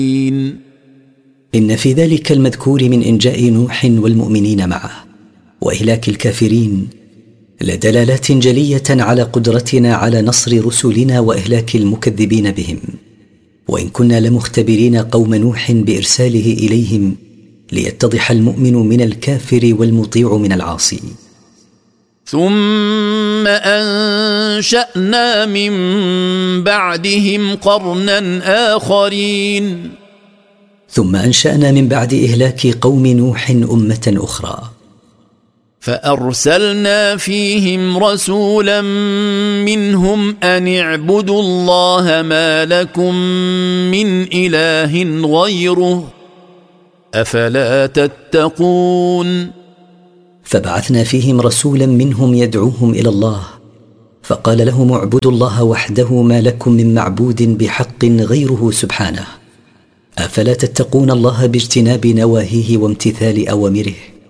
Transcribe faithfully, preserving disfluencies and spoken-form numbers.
إن في ذلك المذكور من إنجاء نوح والمؤمنين معه وإهلاك الكافرين لدلالات جلية على قدرتنا على نصر رسلنا وإهلاك المكذبين بهم، وإن كنا لمختبرين قوم نوح بإرساله إليهم ليتضح المؤمن من الكافر والمطيع من العاصي. ثم أنشأنا من بعدهم قرنا آخرين. ثم أنشأنا من بعد إهلاك قوم نوح أمة أخرى، فأرسلنا فيهم رسولا منهم أن اعبدوا الله ما لكم من إله غيره أفلا تتقون. فبعثنا فيهم رسولا منهم يدعوهم إلى الله، فقال لهم اعبدوا الله وحده ما لكم من معبود بحق غيره سبحانه، أفلا تتقون الله باجتناب نواهيه وامتثال أوامره.